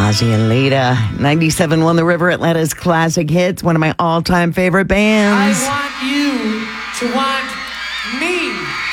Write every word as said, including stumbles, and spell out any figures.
Ozzy and Lita. ninety-seven won the River Atlanta's classic hits, one of my all-time favorite bands. I want you to want me.